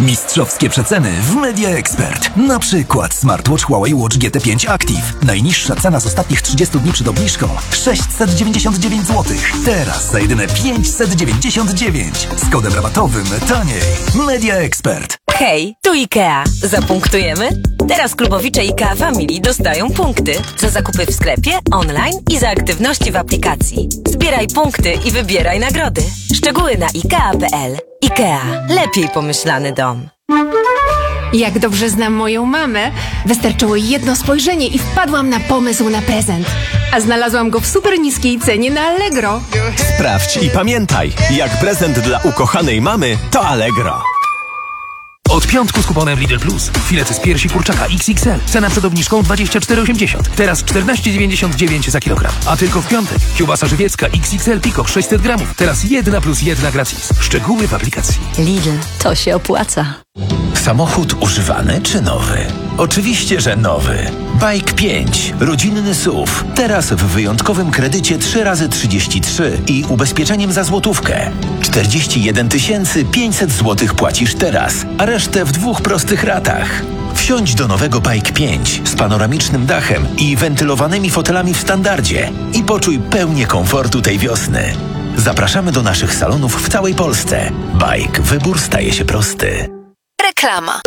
Mistrzowskie przeceny w Media Expert. Na przykład smartwatch Huawei Watch GT5 Active. Najniższa cena z ostatnich 30 dni przed obniżką 699 zł. Teraz za jedyne 599. Z kodem rabatowym taniej. Media Expert. Hej, tu IKEA. Zapunktujemy? Teraz klubowicze IKEA Family dostają punkty za zakupy w sklepie, online i za aktywności w aplikacji. Zbieraj punkty i wybieraj nagrody. Szczegóły na IKEA.pl. IKEA. Lepiej pomyślany dom. Jak dobrze znam moją mamę, wystarczyło jedno spojrzenie i wpadłam na pomysł na prezent. A znalazłam go w super niskiej cenie na Allegro. Sprawdź i pamiętaj, jak prezent dla ukochanej mamy to Allegro. Od piątku z kuponem Lidl Plus. Filety z piersi kurczaka XXL. Cena przed obniżką 24,80. Teraz 14,99 za kilogram. A tylko w piątek. Kiełbasa żywiecka XXL Peacock 600 gramów. Teraz 1+1 gratis. Szczegóły w aplikacji. Lidl, to się opłaca. Samochód używany czy nowy? Oczywiście, że nowy. Bike 5. Rodzinny SUV. Teraz w wyjątkowym kredycie 3x33 i ubezpieczeniem za złotówkę. 41 500 zł płacisz teraz, a resztę w 2 prostych ratach. Wsiądź do nowego Bike 5 z panoramicznym dachem i wentylowanymi fotelami w standardzie i poczuj pełnię komfortu tej wiosny. Zapraszamy do naszych salonów w całej Polsce. Bike. Wybór staje się prosty. Reklama.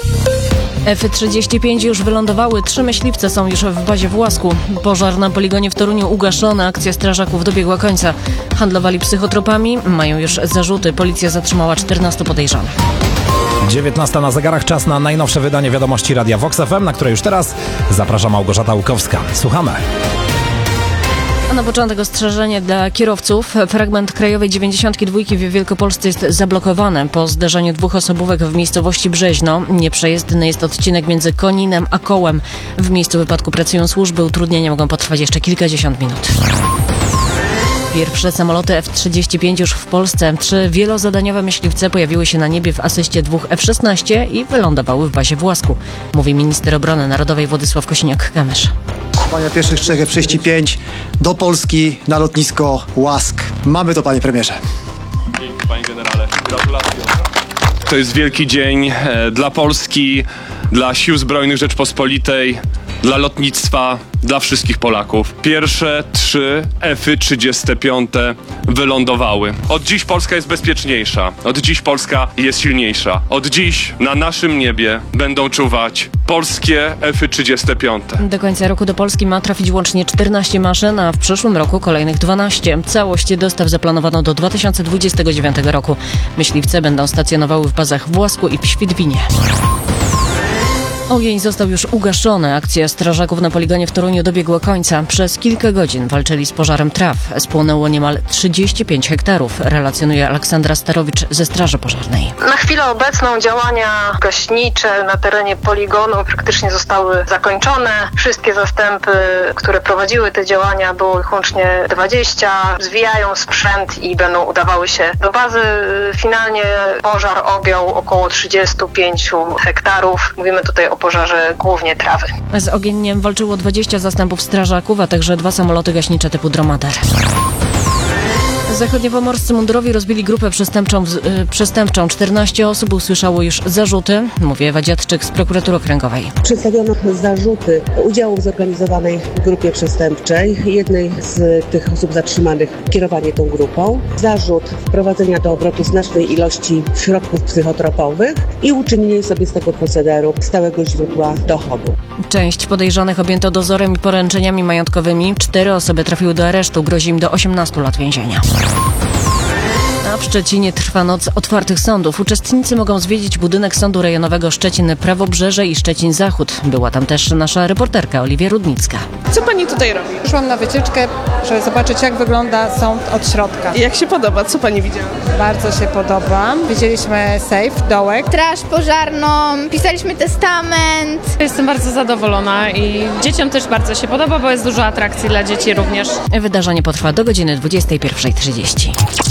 F-35 już wylądowały, 3 myśliwce są już w bazie w Łasku. Pożar na poligonie w Toruniu ugaszony, akcja strażaków dobiegła końca. Handlowali psychotropami, mają już zarzuty. Policja zatrzymała 14 podejrzanych. 19 na zegarach, czas na najnowsze wydanie wiadomości Radia Vox FM, na które już teraz zaprasza Małgorzata Łukowska. Słuchamy. A na początek ostrzeżenie dla kierowców. Fragment krajowej 92 w Wielkopolsce jest zablokowany po zdarzeniu 2 osobówek w miejscowości Brzeźno. Nieprzejezdny jest odcinek między Koninem a Kołem. W miejscu wypadku pracują służby. Utrudnienia mogą potrwać jeszcze kilkadziesiąt minut. Pierwsze samoloty F-35 już w Polsce. 3 wielozadaniowe myśliwce pojawiły się na niebie w asyście 2 F-16 i wylądowały w bazie w Łasku, mówi minister obrony narodowej Władysław Kosiniak-Kamysz. Panie pierwszych 3 F-35 do Polski na lotnisko Łask. Mamy to, panie premierze. Dzięki, panie generale. Gratulacje. To jest wielki dzień dla Polski, dla Sił Zbrojnych Rzeczpospolitej, dla lotnictwa, dla wszystkich Polaków. Pierwsze 3 F-35 wylądowały. Od dziś Polska jest bezpieczniejsza. Od dziś Polska jest silniejsza. Od dziś na naszym niebie będą czuwać polskie F-35. Do końca roku do Polski ma trafić łącznie 14 maszyn, a w przyszłym roku kolejnych 12. Całość dostaw zaplanowano do 2029 roku. Myśliwce będą stacjonowały w bazach w Łasku i w Świdwinie. Ogień został już ugaszony. Akcja strażaków na poligonie w Toruniu dobiegła końca. Przez kilka godzin walczyli z pożarem traw. Spłonęło niemal 35 hektarów, relacjonuje Aleksandra Starowicz ze Straży Pożarnej. Na chwilę obecną działania gaśnicze na terenie poligonu praktycznie zostały zakończone. Wszystkie zastępy, które prowadziły te działania, było ich łącznie 20. Zwijają sprzęt i będą udawały się do bazy. Finalnie pożar objął około 35 hektarów. Mówimy tutaj o pożarze głównie trawy. Z ogieniem walczyło 20 zastępów strażaków, a także 2 samoloty gaśnicze typu Dromader. Zachodniopomorscy mundurowi rozbili grupę przestępczą. 14 osób usłyszało już zarzuty, mówi Ewa Dziadczyk z prokuratury okręgowej. Przedstawiono zarzuty udziału w zorganizowanej grupie przestępczej. Jednej z tych osób zatrzymanych kierowanie tą grupą. Zarzut wprowadzenia do obrotu znacznej ilości środków psychotropowych i uczynienie sobie z tego procederu stałego źródła dochodu. Część podejrzanych objęto dozorem i poręczeniami majątkowymi. 4 osoby trafiły do aresztu. Grozi im do 18 lat więzienia. A w Szczecinie trwa noc otwartych sądów. Uczestnicy mogą zwiedzić budynek Sądu Rejonowego Szczecin-Prawobrzeże i Szczecin-Zachód. Była tam też nasza reporterka Oliwia Rudnicka. Co pani tutaj robi? Przyszłam na wycieczkę, żeby zobaczyć, jak wygląda sąd od środka. Jak się podoba? Co pani widziała? Bardzo się podoba. Widzieliśmy sejf, dołek. Straż pożarną, pisaliśmy testament. Jestem bardzo zadowolona i dzieciom też bardzo się podoba, bo jest dużo atrakcji dla dzieci również. Wydarzenie potrwa do godziny 21:30.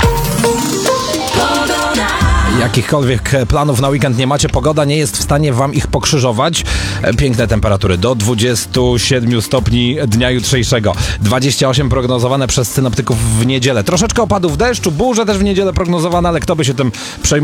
Jakichkolwiek planów na weekend nie macie, pogoda nie jest w stanie wam ich pokrzyżować. Piękne temperatury do 27 stopni dnia jutrzejszego. 28 prognozowane przez synoptyków w niedzielę. Troszeczkę opadów deszczu, burze też w niedzielę prognozowane, ale kto by się tym przejmował?